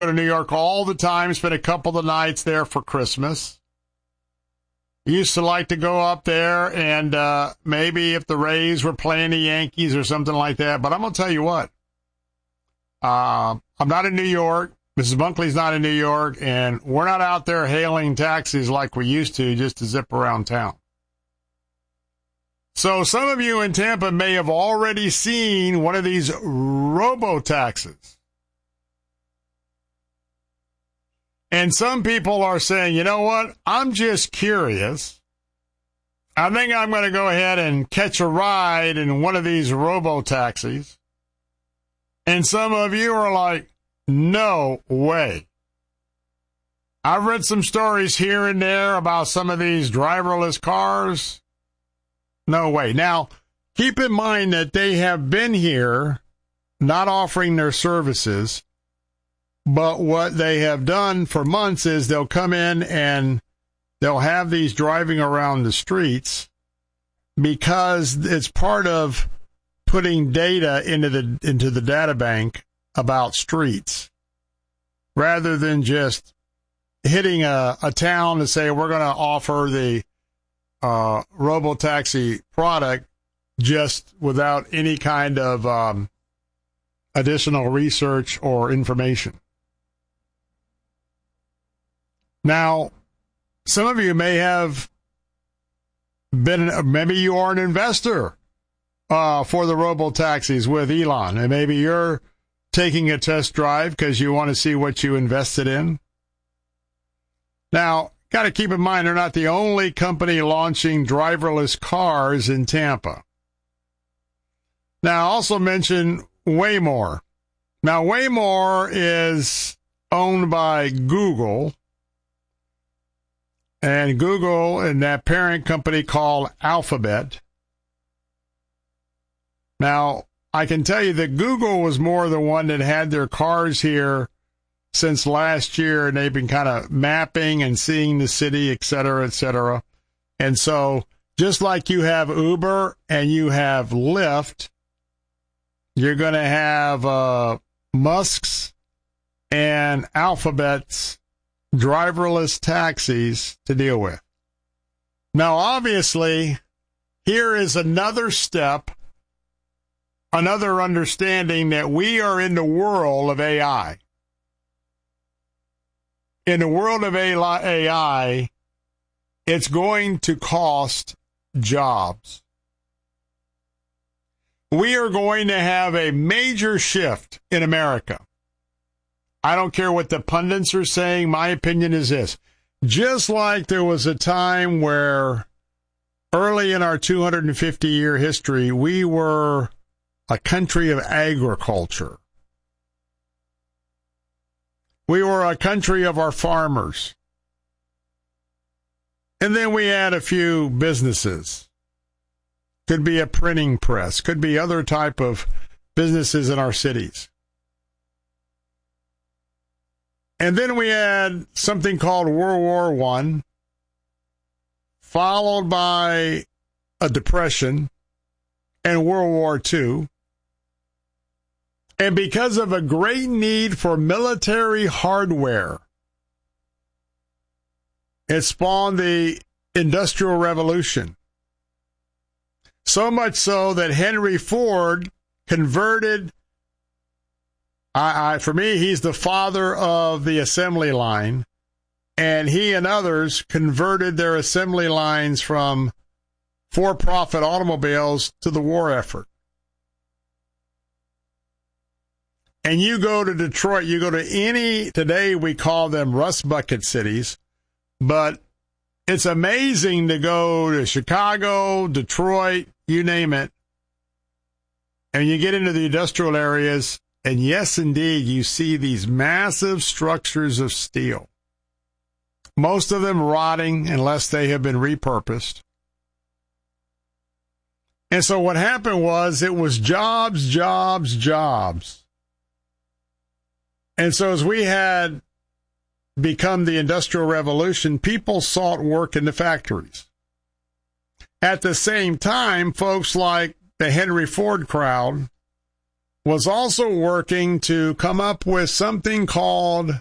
go to New York all the time, spend a couple of nights there for Christmas. Used to like to go up there and maybe if the Rays were playing the Yankees or something like that. But I'm going to tell you what. I'm not in New York. Mrs. Bunkley's not in New York. And we're not out there hailing taxis like we used to just to zip around town. So some of you in Tampa may have already seen one of these robo-taxis. And some people are saying, you know what, I'm just curious. I think I'm going to go ahead and catch a ride in one of these robo-taxis. And some of you are like, no way. I've read some stories here and there about some of these driverless cars. No way. Now, keep in mind that they have been here not offering their services. But what they have done for months is they'll come in and they'll have these driving around the streets because it's part of putting data into the data bank about streets rather than just hitting a town to say we're going to offer the robo-taxi product just without any kind of additional research or information. Now, some of you may have been, maybe you are an investor for the robo-taxis with Elon, and maybe you're taking a test drive because you want to see what you invested in. Now, got to keep in mind, they're not the only company launching driverless cars in Tampa. Now, I also mention Waymo. Now, Waymo is owned by Google. And Google and that parent company called Alphabet. Now, I can tell you that Google was more the one that had their cars here since last year, and they've been kind of mapping and seeing the city, et cetera, et cetera. And so, just like you have Uber and you have Lyft, you're going to have Musk's and Alphabet's driverless taxis to deal with. Now, obviously, here is another step, another understanding that we are in the world of AI. In the world of AI, it's going to cost jobs. We are going to have a major shift in America. I don't care what the pundits are saying. My opinion is this. Just like there was a time where early in our 250-year history, we were a country of agriculture. We were a country of our farmers. And then we had a few businesses. Could be a printing press. Could be other type of businesses in our cities. And then we had something called World War I, followed by a depression and World War II. And because of a great need for military hardware, it spawned the Industrial Revolution. So much so that Henry Ford converted, for me, he's the father of the assembly line, and he and others converted their assembly lines from for-profit automobiles to the war effort. And you go to Detroit, you go to any, today we call them rust bucket cities, but it's amazing to go to Chicago, Detroit, you name it, and you get into the industrial areas, and yes, indeed, you see these massive structures of steel, most of them rotting unless they have been repurposed. And so what happened was it was jobs, jobs, jobs. And so as we had become the Industrial Revolution, people sought work in the factories. At the same time, folks like the Henry Ford crowd was also working to come up with something called